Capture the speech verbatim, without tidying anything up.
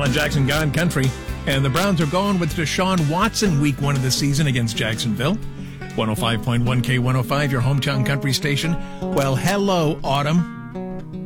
on Jackson God Country. And the Browns are going with Deshaun Watson week one of the season against Jacksonville. one oh five point one K one oh five, your hometown country station. Well, hello, autumn.